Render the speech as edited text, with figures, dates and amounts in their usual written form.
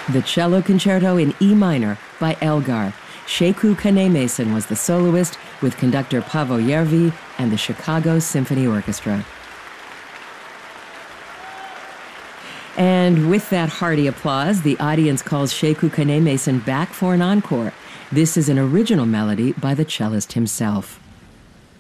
The Cello Concerto in E minor by Elgar. Sheku Kane-Mason was the soloist with conductor Paavo Järvi and the Chicago Symphony Orchestra. And with that hearty applause, the audience calls Sheku Kane-Mason back for an encore. This is an original melody by the cellist himself.